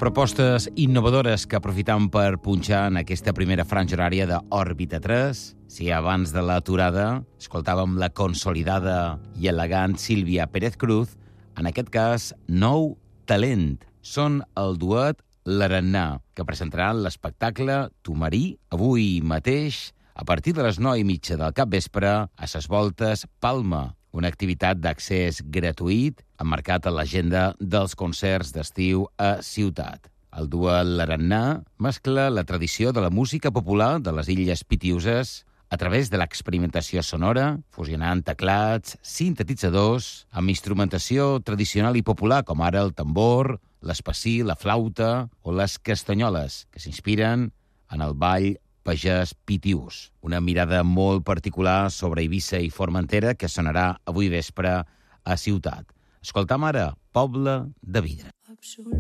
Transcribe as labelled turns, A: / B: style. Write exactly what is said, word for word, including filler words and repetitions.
A: Propostes innovadores que aprofitam per punxar en aquesta primera franja horària d'Òrbita tres. Si abans de l'aturada escoltàvem la consolidada i elegant Sílvia Pérez Cruz, en aquest cas, nou talent. Són el duet L'Arannà, que presentaran l'espectacle Tumarí avui mateix a partir de les nou i mitja del capvespre a Ses Voltes Palma, una activitat d'accés gratuït emmarcat a l'agenda dels concerts d'estiu a Ciutat. El duet L'Arannà mescla la tradició de la música popular de les Illes Pitiüses a través de l'experimentació sonora, fusionant teclats, sintetitzadors, amb instrumentació tradicional i popular, com ara el tambor, l'espací, la flauta o les castanyoles, que s'inspiren en el ball pagès pitiús. Una mirada molt particular sobre Eivissa i Formentera que sonarà avui vespre a Ciutat. Escoltam ara Poble de Vidre.